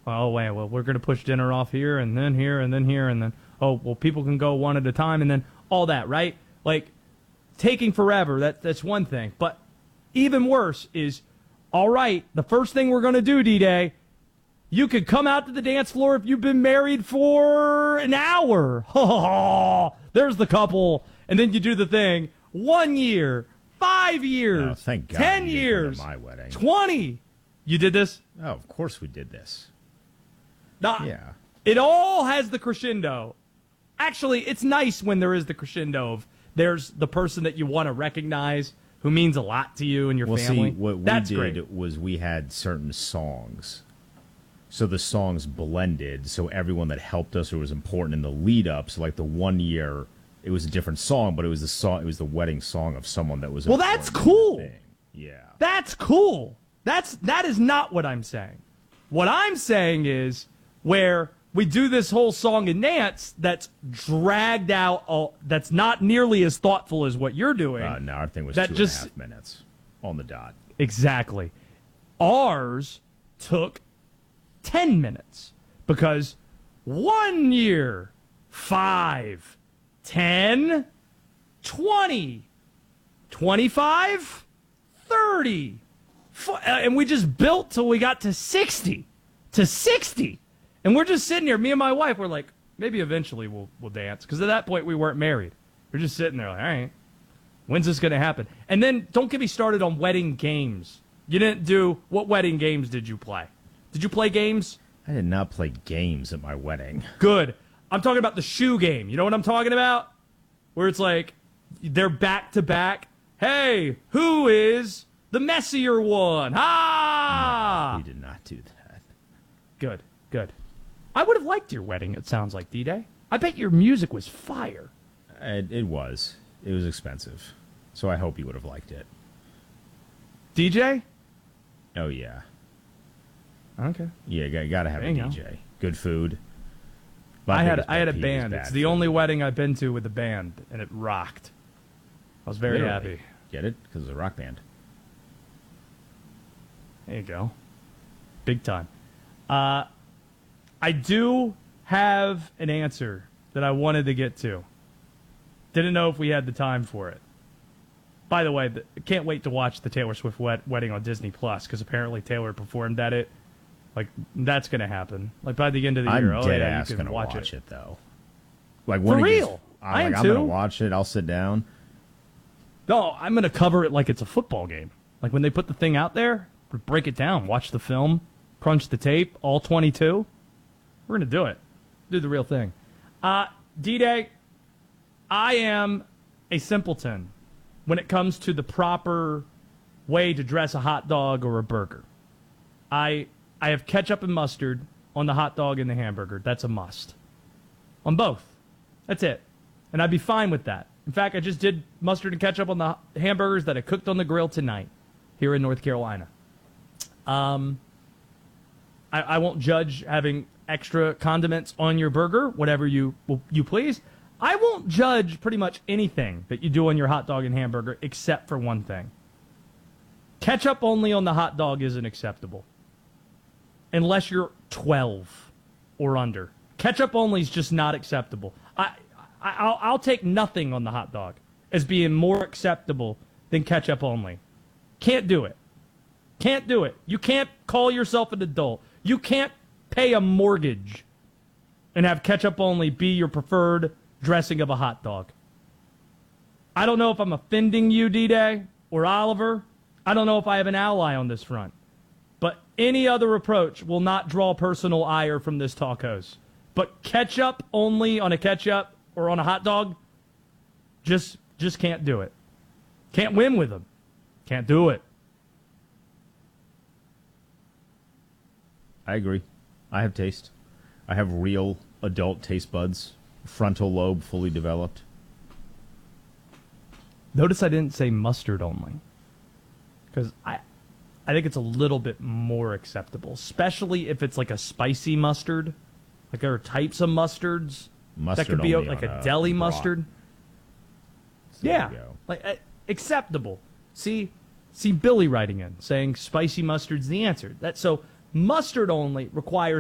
Oh, wait, well, we're going to push dinner off here and then here and then here and then, oh, well, people can go one at a time and then all that, right? Like, taking forever, that's one thing. But even worse is, all right, the first thing we're going to do, D-Day, you could come out to the dance floor if you've been married for an hour. There's the couple. And then you do the thing. 1 year, 5 years, oh, thank God 10 years, my wedding. 20. You did this? Oh, of course we did this. Yeah. It all has the crescendo. Actually, it's nice when there is the crescendo of there's the person that you want to recognize who means a lot to you and your family. See, what we That's did great. was we had certain songs. So the songs blended, so everyone that helped us or was important in the lead up, so like the 1 year, it was a different song, but it was the song, it was the wedding song of someone that was well, that's cool. Yeah. That's cool. That is not what I'm saying. What I'm saying is where we do this whole song and dance that's dragged out, that's not nearly as thoughtful as what you're doing. No, our thing was that 2.5 minutes on the dot. Exactly. Ours took 10 minutes because 1 year, 5, 10, 20, 25, 30. And we just built till we got to 60. And we're just sitting here, me and my wife, we're like, maybe eventually we'll dance. Because at that point, we weren't married. We're just sitting there like, all right, when's this going to happen? And then don't get me started on wedding games. You didn't do, what wedding games did you play? Did you play games? I did not play games at my wedding. Good. I'm talking about the shoe game. You know what I'm talking about? Where it's like, they're back to back. Hey, who is the messier one? Ha! No, we did not do that. Good. I would have liked your wedding, it sounds like, D-Day. I bet your music was fire. It was. It was expensive. So I hope you would have liked it. DJ? Oh, yeah. Okay. Yeah, you got to have a DJ. Good food. I had a band. It's the only wedding I've been to with a band, and it rocked. I was very happy. Get it? Because it's a rock band. There you go. Big time. I do have an answer that I wanted to get to. Didn't know if we had the time for it. By the way, can't wait to watch the Taylor Swift wedding on Disney Plus because apparently Taylor performed at it. Like, that's going to happen. Like, by the end of the year. I'm dead ass going to watch it, though. Like, for real. I'm going to watch it. I'll sit down. No, I'm going to cover it like it's a football game. Like, when they put the thing out there, break it down, watch the film, crunch the tape, all 22. We're going to do it. Do the real thing. D-Day, I am a simpleton when it comes to the proper way to dress a hot dog or a burger. I have ketchup and mustard on the hot dog and the hamburger. That's a must. On both. That's it. And I'd be fine with that. In fact, I just did mustard and ketchup on the hamburgers that I cooked on the grill tonight here in North Carolina. I won't judge having extra condiments on your burger, whatever you please. I won't judge pretty much anything that you do on your hot dog and hamburger except for one thing. Ketchup only on the hot dog isn't acceptable. Unless you're 12 or under. Ketchup only is just not acceptable. I'll take nothing on the hot dog as being more acceptable than ketchup only. Can't do it. Can't do it. You can't call yourself an adult. You can't pay a mortgage and have ketchup only be your preferred dressing of a hot dog. I don't know if I'm offending you, D-Day, or Oliver. I don't know if I have an ally on this front. But any other approach will not draw personal ire from this talk host. But ketchup only on a ketchup or on a hot dog, just can't do it. Can't win with them. Can't do it. I agree. I have taste. I have real adult taste buds. Frontal lobe fully developed. Notice I didn't say mustard only. Because I think it's a little bit more acceptable. Especially if it's like a spicy mustard. Like there are types of mustards. Mustard that could be only like on a deli broth. mustard. So yeah. there you go. Like acceptable. See Billy writing in saying spicy mustard's the answer. So mustard only requires